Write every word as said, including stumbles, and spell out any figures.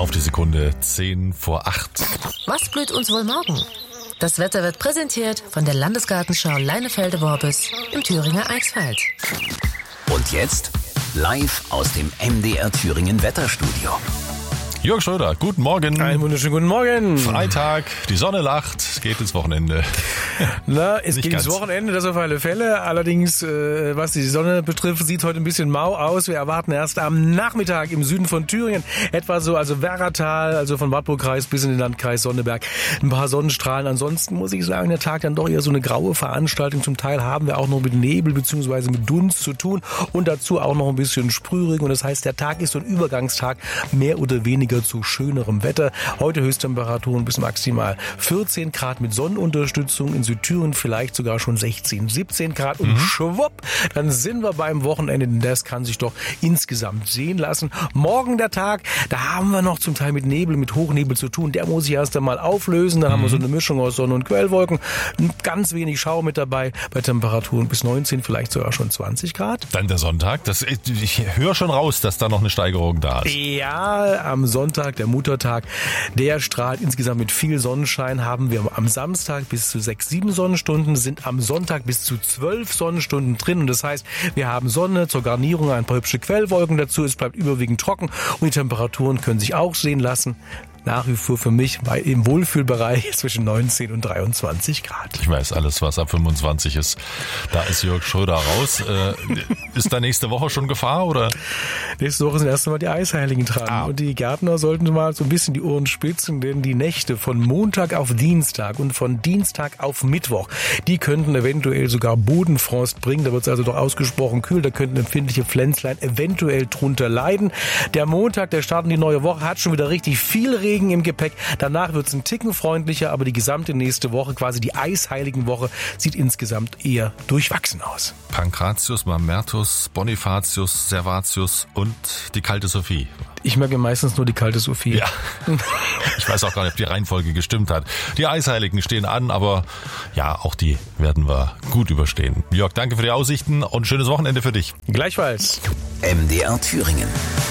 Auf die Sekunde zehn vor acht. Was blüht uns wohl morgen? Das Wetter wird präsentiert von der Landesgartenschau Leinefelde-Worbis im Thüringer Eichsfeld. Und jetzt live aus dem M D R Thüringen Wetterstudio. Jörg Schröder, guten Morgen. Einen wunderschönen guten Morgen. Freitag, die Sonne lacht, geht ins Wochenende. Na, es Nicht geht ganz. ins Wochenende, das auf alle Fälle. Allerdings, äh, was die Sonne betrifft, sieht heute ein bisschen mau aus. Wir erwarten erst am Nachmittag im Süden von Thüringen etwa so, also Werratal, also von Wartburgkreis bis in den Landkreis Sonneberg, ein paar Sonnenstrahlen. Ansonsten muss ich sagen, der Tag dann doch eher so eine graue Veranstaltung. Zum Teil haben wir auch noch mit Nebel bzw. mit Dunst zu tun und dazu auch noch ein bisschen Sprühregen. Und das heißt, der Tag ist so ein Übergangstag, mehr oder weniger zu schönerem Wetter. Heute Höchsttemperaturen bis maximal vierzehn Grad mit Sonnenunterstützung. In Südthüringen vielleicht sogar schon sechzehn, siebzehn Grad. Und mhm. schwupp, dann sind wir beim Wochenende. Denn das kann sich doch insgesamt sehen lassen. Morgen der Tag, da haben wir noch zum Teil mit Nebel, mit Hochnebel zu tun. Der muss sich erst einmal auflösen. Dann mhm. haben wir so eine Mischung aus Sonne- und Quellwolken. Ganz wenig Schauer mit dabei. Bei Temperaturen bis neunzehn, vielleicht sogar schon zwanzig Grad. Dann der Sonntag. Das, ich höre schon raus, dass da noch eine Steigerung da ist. Ja, am Sonntag, der Muttertag, der strahlt insgesamt mit viel Sonnenschein. Haben wir am Samstag bis zu sechs, sieben Sonnenstunden, sind am Sonntag bis zu zwölf Sonnenstunden drin. Und das heißt, wir haben Sonne, zur Garnierung ein paar hübsche Quellwolken dazu. Es bleibt überwiegend trocken und die Temperaturen können sich auch sehen lassen. Nach wie vor für mich im Wohlfühlbereich zwischen neunzehn und dreiundzwanzig Grad. Ich weiß, alles was ab fünfundzwanzig ist, da ist Jörg Schröder raus. Äh, ist da nächste Woche schon Gefahr, oder? Nächste Woche sind erst einmal die Eisheiligen dran. Ah. Und die Gärtner sollten mal so ein bisschen die Ohren spitzen, denn die Nächte von Montag auf Dienstag und von Dienstag auf Mittwoch, die könnten eventuell sogar Bodenfrost bringen. Da wird es also doch ausgesprochen kühl. Da könnten empfindliche Pflänzlein eventuell drunter leiden. Der Montag, der Start in die neue Woche, hat schon wieder richtig viel Regen im Gepäck. Danach wird es ein Ticken freundlicher, aber die gesamte nächste Woche, quasi die Eisheiligenwoche, sieht insgesamt eher durchwachsen aus. Pankratius, Mamertus, Bonifatius, Servatius und die kalte Sophie. Ich mag ja meistens nur die kalte Sophie. Ja. Ich weiß auch gar nicht, ob die Reihenfolge gestimmt hat. Die Eisheiligen stehen an, aber ja, auch die werden wir gut überstehen. Jörg, danke für die Aussichten und schönes Wochenende für dich. Gleichfalls. M D R Thüringen.